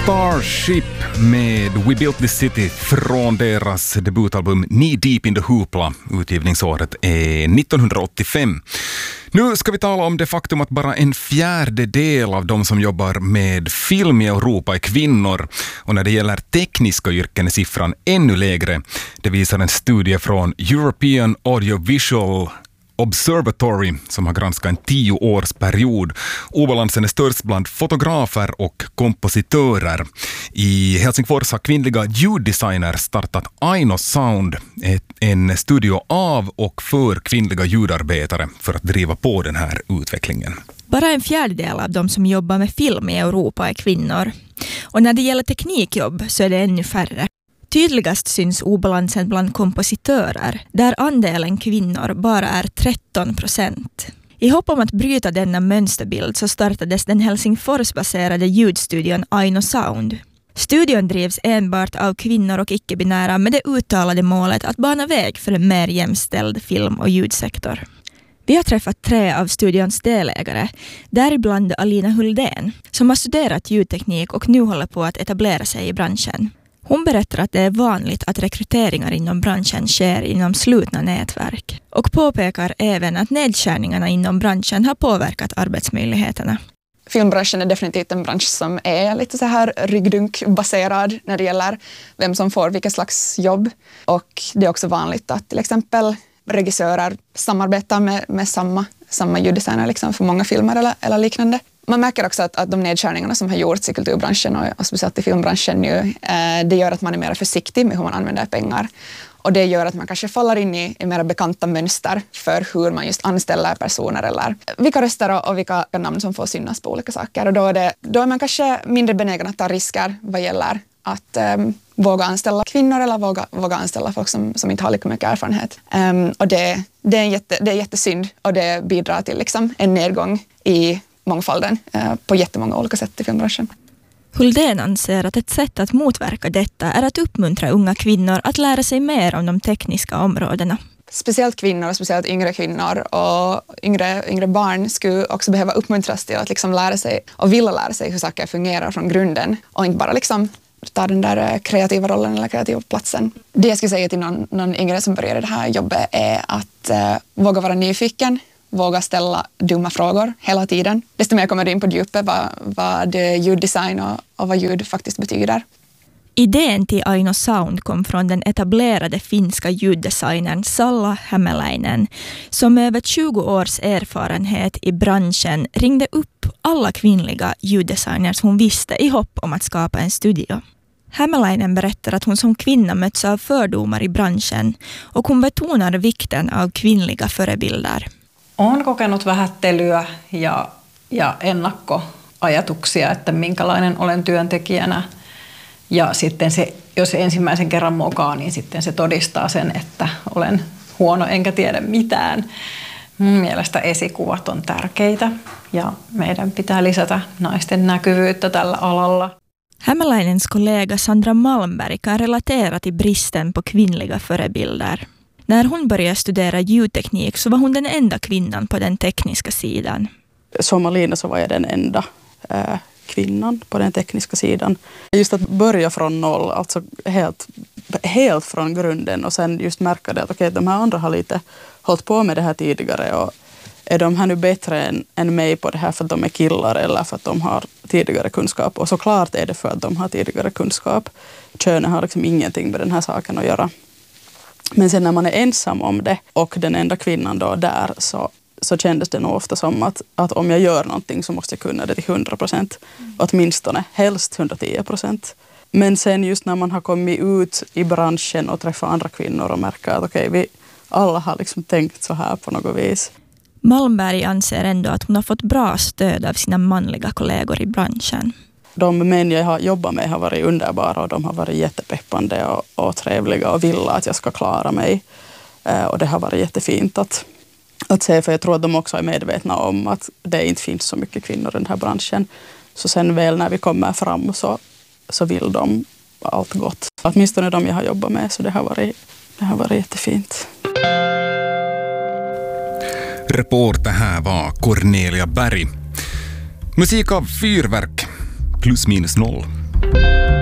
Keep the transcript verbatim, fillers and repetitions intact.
Starship med We Built This City från deras debutalbum Knee Deep in the Hoopla. Utgivningsåret är nittonhundraåttiofem. Nu ska vi tala om det faktum att bara en fjärdedel av de som jobbar med film i Europa är kvinnor. Och när det gäller tekniska yrken är siffran ännu lägre. Det visar en studie från European Audiovisual Observatory som har granskat en tioårsperiod. Obalansen är störst bland fotografer och kompositörer. I Helsingfors har kvinnliga ljuddesigner startat Aino Sound, en studio av och för kvinnliga ljudarbetare för att driva på den här utvecklingen. Bara en fjärdedel av de som jobbar med film i Europa är kvinnor. Och när det gäller teknikjobb så är det ännu färre. Tydligast syns obalansen bland kompositörer, där andelen kvinnor bara är tretton procent. I hopp om att bryta denna mönsterbild så startades den Helsingforsbaserade ljudstudion Aino Sound. Studion drivs enbart av kvinnor och icke-binära med det uttalade målet att bana väg för en mer jämställd film- och ljudsektor. Vi har träffat tre av studions delägare, däribland Alina Huldén, som har studerat ljudteknik och nu håller på att etablera sig i branschen. Hon berättar att det är vanligt att rekryteringar inom branschen sker inom slutna nätverk och påpekar även att nedskärningarna inom branschen har påverkat arbetsmöjligheterna. Filmbranschen är definitivt en bransch som är lite så här ryggdunkbaserad när det gäller vem som får vilka slags jobb. Och det är också vanligt att till exempel regissörer samarbetar med, med samma, samma ljuddesigner liksom för många filmer eller, eller liknande. Man märker också att, att de nedskärningarna som har gjorts i kulturbranschen och, och speciellt i filmbranschen nu, eh, det gör att man är mer försiktig med hur man använder pengar. Och det gör att man kanske faller in i, i mer bekanta mönster för hur man just anställer personer eller vilka röster och, och vilka namn som får synas på olika saker. Och då är, det, då är man kanske mindre benägen att ta risker vad gäller att um, våga anställa kvinnor eller våga, våga anställa folk som, som inte har lika mycket erfarenhet. Um, och det, det, är jätte, det är jättesynd och det bidrar till liksom, en nedgång i mångfalden uh, på jättemånga olika sätt i filmbranschen. Huldén anser att ett sätt att motverka detta är att uppmuntra unga kvinnor att lära sig mer om de tekniska områdena. Speciellt kvinnor, speciellt yngre kvinnor och yngre, yngre barn skulle också behöva uppmuntras till att liksom lära sig och vilja lära sig hur saker fungerar från grunden och inte bara liksom ta den där kreativa rollen eller kreativa platsen. Det jag skulle säga till någon, någon yngre som börjar det här jobbet är att eh, våga vara nyfiken, våga ställa dumma frågor hela tiden. Desto mer kommer du in på djupet vad, vad ljuddesign och, och vad ljud faktiskt betyder. Idén till Aino Sound kom från den etablerade finska ljuddesignern Salla Hämäläinen som med över tjugo års erfarenhet i branschen ringde upp alla kvinnliga ljuddesigners hon visste i hopp om att skapa en studio. Hämäläinen berättar att hon som kvinna möts av fördomar i branschen och hon betonar vikten av kvinnliga förebilder. Olen kokenut vähättelyä ja, ja ennakkoajatuksia, että minkälainen olen työntekijänä. Ja sitten se, jos ensimmäisen kerran mokaa, niin sitten se todistaa sen, että olen huono enkä tiedä mitään. Mun mielestä esikuvat on tärkeitä ja meidän pitää lisätä naisten näkyvyyttä tällä alalla. Hämäläinens kollega Sandra Malmberg kan relatera till bristen på kvinnliga förebilder. När hon började studera ljudteknik så var hon den enda kvinnan på den tekniska sidan. Som Alina så var jag den enda äh, kvinnan på den tekniska sidan. Just att börja från noll, alltså helt, helt från grunden och sen just märka det att okej, de här andra har lite hållit på med det här tidigare och är de här nu bättre än, än mig på det här för att de är killar eller för att de har tidigare kunskap. Och såklart är det för att de har tidigare kunskap. Könet har liksom ingenting med den här saken att göra. Men sen när man är ensam om det och den enda kvinnan då där så, så kändes det nog ofta som att, att om jag gör någonting så måste jag kunna det till hundra procent. Mm. Åtminstone, helst hundratio procent. Men sen just när man har kommit ut i branschen och träffat andra kvinnor och märker att okej, vi alla har liksom tänkt så här på något vis. Malmberg anser ändå att hon har fått bra stöd av sina manliga kollegor i branschen. De män jag har jobbat med har varit underbara och de har varit jättepeppande och, och trevliga och vill att jag ska klara mig. Eh, och det har varit jättefint att, att se, för jag tror att de också är medvetna om att det inte finns så mycket kvinnor i den här branschen. Så sen väl när vi kommer fram så, så vill de allt gott. Åtminstone de jag har jobbat med, så det har varit, det har varit jättefint. Reporter här var Cornelia Berg. Musik av Fyrverk, plus minus noll.